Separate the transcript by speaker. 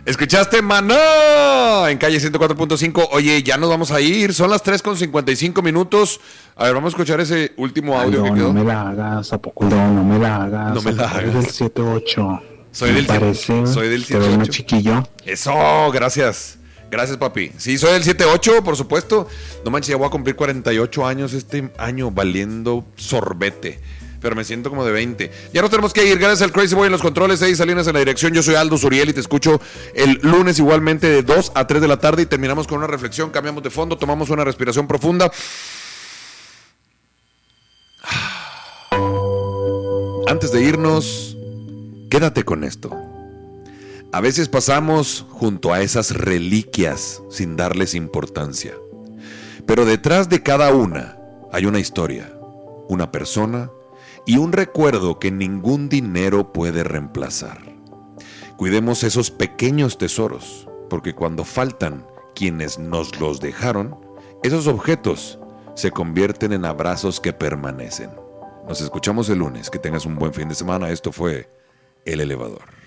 Speaker 1: ¿Escuchaste, Maná? En calle 104.5. Oye, ya nos vamos a ir. Son las 3:55. A ver, vamos a escuchar ese último audio que quedó.
Speaker 2: No me la hagas, ¿a poco no me la hagas?
Speaker 1: No me la hagas.
Speaker 2: Soy del 7-8.
Speaker 1: Soy del 7-8.
Speaker 2: Más chiquillo.
Speaker 1: Eso, gracias. Gracias, papi. Sí, soy del 7-8, por supuesto. No manches, ya voy a cumplir 48 años este año valiendo sorbete. Pero me siento como de 20. Ya nos tenemos que ir. Gracias al Crazy Boy en los controles. Eddie Salinas en la dirección. Yo soy Aldo Zuriel y te escucho el lunes igualmente de 2 a 3 de la tarde. Y terminamos con una reflexión. Cambiamos de fondo. Tomamos una respiración profunda. Antes de irnos, quédate con esto. A veces pasamos junto a esas reliquias sin darles importancia. Pero detrás de cada una hay una historia, una persona y un recuerdo que ningún dinero puede reemplazar. Cuidemos esos pequeños tesoros, porque cuando faltan quienes nos los dejaron, esos objetos se convierten en abrazos que permanecen. Nos escuchamos el lunes. Que tengas un buen fin de semana. Esto fue El Elevador.